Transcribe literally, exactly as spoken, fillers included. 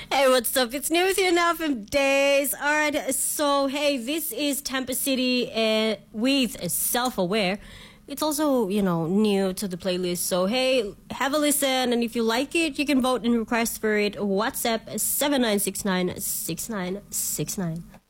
Hey, what's up? It's new with you now from Days. Alright, so hey, this is Tampa City uh, with Self Aware. It's also, you know, new to the playlist. So hey, have a listen, and if you like it, you can vote and request for it. WhatsApp seven nine six nine six nine six nine.